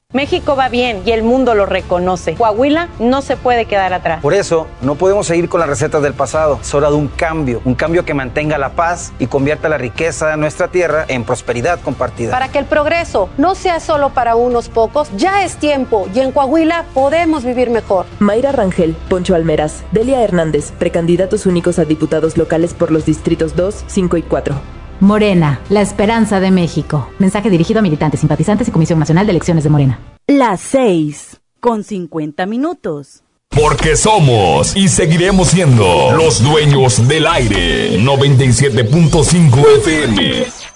México va bien y el mundo lo reconoce. Coahuila no se puede quedar atrás. Por eso, no podemos seguir con las recetas del pasado. Es hora de un cambio que mantenga la paz y convierta la riqueza de nuestra tierra en prosperidad compartida. Para que el progreso no sea solo para unos pocos, ya es tiempo y en Coahuila podemos vivir mejor. Mayra Rangel, Poncho Almeras, Delia Hernández, precandidatos únicos a diputados locales por los distritos 2, 5 y 4. Morena, la esperanza de México. Mensaje dirigido a militantes, simpatizantes y Comisión Nacional de Elecciones de Morena. Las 6:50. Porque somos y seguiremos siendo los dueños del aire. 97.5 FM.